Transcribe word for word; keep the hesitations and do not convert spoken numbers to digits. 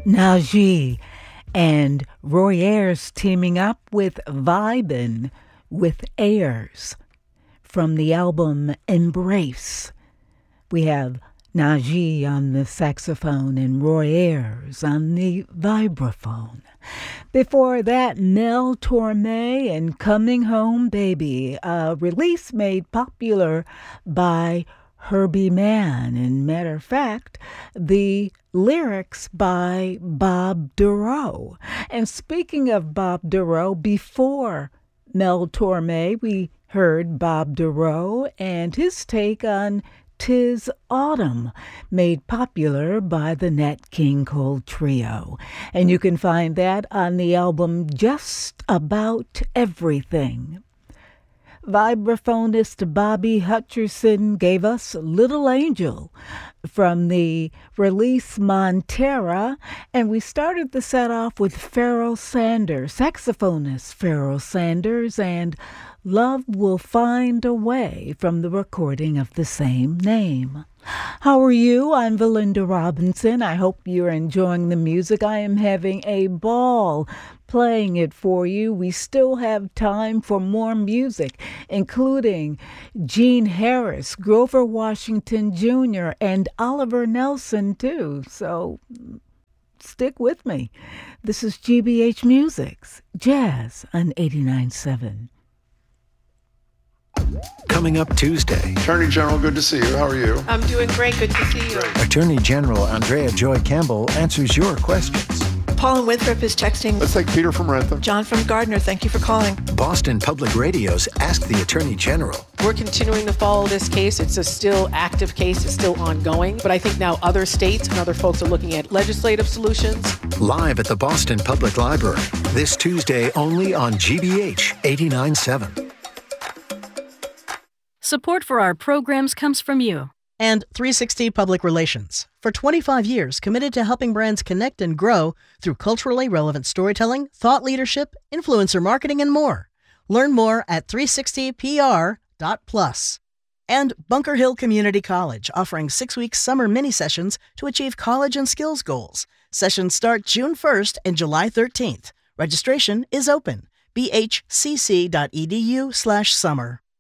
Najee and Roy Ayers teaming up with Vibin with Ayers from the album Embrace. We have Najee on the saxophone and Roy Ayers on the vibraphone. Before that, Mel Torme and Coming Home Baby, a release made popular by Herbie Mann. And matter of fact, the lyrics by Bob Dorough. And speaking of Bob Dorough, before Mel Torme, we heard Bob Dorough and his take on 'Tis Autumn, made popular by the Nat King Cole Trio. And you can find that on the album Just About Everything. Vibraphonist Bobby Hutcherson gave us Little Angel from the release Montera, and we started the set off with Pharoah Sanders, saxophonist Pharoah Sanders, and Love Will Find a Way from the recording of the same name. How are you? I'm Valinda Robinson. I hope you're enjoying the music. I am having a ball playing it for you. We still have time for more music, including Gene Harris, Grover Washington Junior, and Oliver Nelson, too. So stick with me. This is G B H Music's Jazz on eighty-nine point seven. Coming up Tuesday. Attorney General, good to see you. How are you? I'm doing great. Good to see you. Attorney General Andrea Joy Campbell answers your questions. Paul in Winthrop is texting. Let's take Peter from Rentham. John from Gardner, thank you for calling. Boston Public Radio's Ask the Attorney General. We're continuing to follow this case. It's a still active case. It's still ongoing. But I think now other states and other folks are looking at legislative solutions. Live at the Boston Public Library. This Tuesday only on G B H eighty-nine point seven. Support for our programs comes from you. And three sixty Public Relations. For twenty-five years, committed to helping brands connect and grow through culturally relevant storytelling, thought leadership, influencer marketing, and more. Learn more at three sixty P R dot plus. And Bunker Hill Community College, offering six-week summer mini-sessions to achieve college and skills goals. Sessions start June first and July thirteenth. Registration is open. b h c c dot e d u slash summer.